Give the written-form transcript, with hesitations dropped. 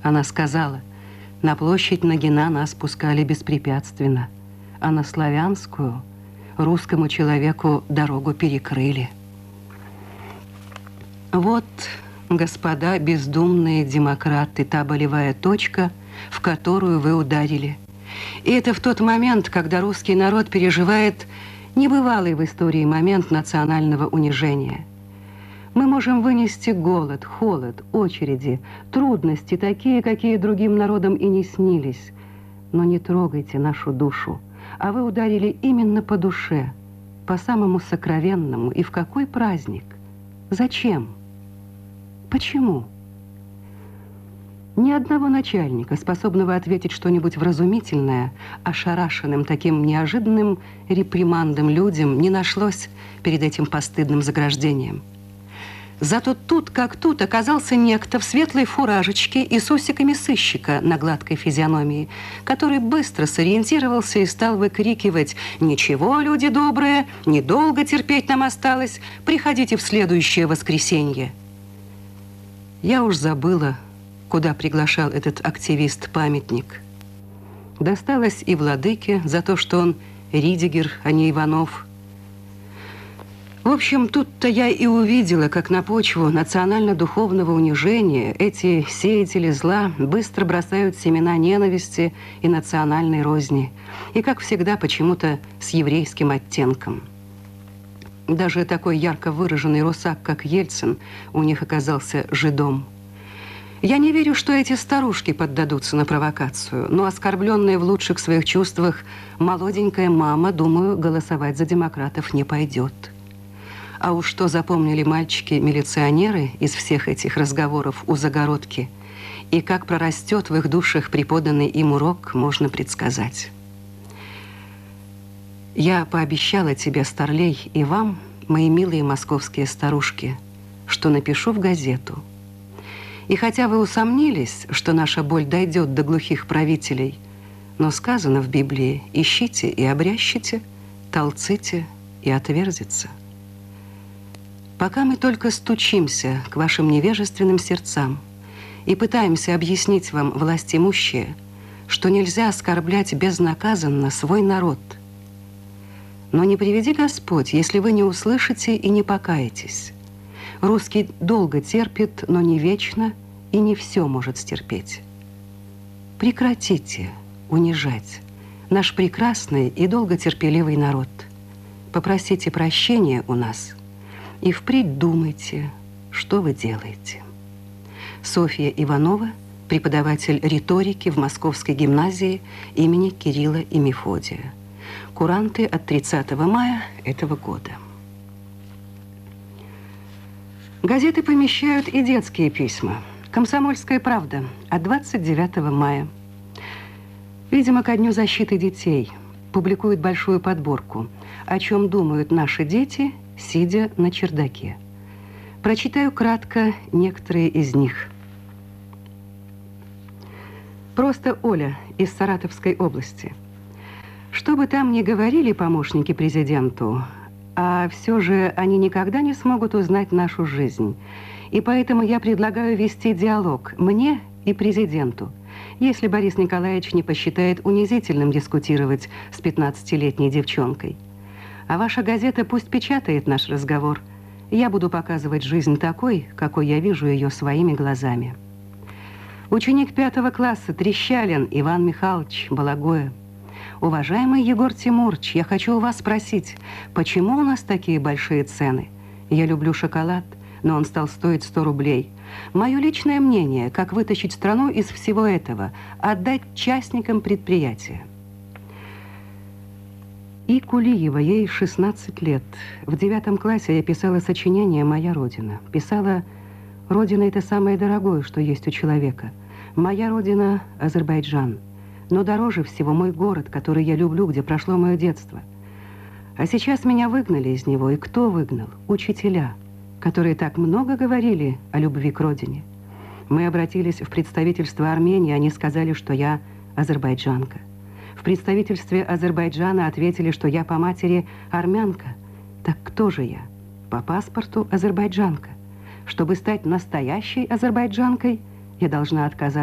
Она сказала: на площадь Нагина нас пускали беспрепятственно, а на Славянскую русскому человеку дорогу перекрыли. Вот, господа бездумные демократы, та болевая точка, в которую вы ударили. И это в тот момент, когда русский народ переживает небывалый в истории момент национального унижения. Мы можем вынести голод, холод, очереди, трудности, такие, какие другим народам и не снились. Но не трогайте нашу душу. А вы ударили именно по душе, по самому сокровенному. И в какой праздник? Зачем? Почему? Ни одного начальника, способного ответить что-нибудь вразумительное, ошарашенным таким неожиданным репримандом людям, не нашлось перед этим постыдным заграждением. Зато тут, как тут, оказался некто в светлой фуражечке и с усиками сыщика на гладкой физиономии, который быстро сориентировался и стал выкрикивать: «Ничего, люди добрые, недолго терпеть нам осталось, приходите в следующее воскресенье». Я уж забыла, куда приглашал этот активист-памятник. Досталось и владыке за то, что он Ридигер, а не Иванов. В общем, тут-то я и увидела, как на почву национально-духовного унижения эти сеятели зла быстро бросают семена ненависти и национальной розни. И, как всегда, почему-то с еврейским оттенком. Даже такой ярко выраженный русак, как Ельцин, у них оказался жидом. Я не верю, что эти старушки поддадутся на провокацию, но оскорбленная в лучших своих чувствах молоденькая мама, думаю, голосовать за демократов не пойдет. А уж что запомнили мальчики-милиционеры из всех этих разговоров у загородки, и как прорастет в их душах преподанный им урок, можно предсказать. Я пообещала тебе, старлей, и вам, мои милые московские старушки, что напишу в газету. И хотя вы усомнились, что наша боль дойдет до глухих правителей, но сказано в Библии: ищите и обрящите, толците и отверзится. Пока мы только стучимся к вашим невежественным сердцам и пытаемся объяснить вам, властимущие, что нельзя оскорблять безнаказанно свой народ. Но не приведи Господь, если вы не услышите и не покаетесь. Русский долго терпит, но не вечно, и не все может стерпеть. Прекратите унижать наш прекрасный и долготерпеливый народ. Попросите прощения у нас и впредь думайте, что вы делаете. Софья Иванова, преподаватель риторики в Московской гимназии имени Кирилла и Мефодия. Куранты от 30 мая этого года. Газеты помещают и детские письма. «Комсомольская правда» от 29 мая. Видимо, ко Дню защиты детей публикует большую подборку «О чем думают наши дети, сидя на чердаке». Прочитаю кратко некоторые из них. Просто Оля из Саратовской области. Что бы там ни говорили помощники президенту, а все же они никогда не смогут узнать нашу жизнь. И поэтому я предлагаю вести диалог мне и президенту, если Борис Николаевич не посчитает унизительным дискутировать с 15-летней девчонкой. А ваша газета пусть печатает наш разговор. Я буду показывать жизнь такой, какой я вижу ее своими глазами. Ученик 5 класса Трещалин Иван Михайлович, Балагоя. Уважаемый Егор Тимурович, я хочу у вас спросить, почему у нас такие большие цены? Я люблю шоколад, но он стал стоить 100 рублей. Мое личное мнение, как вытащить страну из всего этого, отдать частникам предприятия. И Кулиева, ей 16 лет. В 9 классе я писала сочинение «Моя Родина». Писала: «Родина – это самое дорогое, что есть у человека. Моя Родина – Азербайджан. Но дороже всего мой город, который я люблю, где прошло мое детство. А сейчас меня выгнали из него. И кто выгнал? Учителя, которые так много говорили о любви к родине. Мы обратились в представительство Армении, они сказали, что я азербайджанка. В представительстве Азербайджана ответили, что я по матери армянка. Так кто же я? По паспорту азербайджанка. Чтобы стать настоящей азербайджанкой, я должна отказаться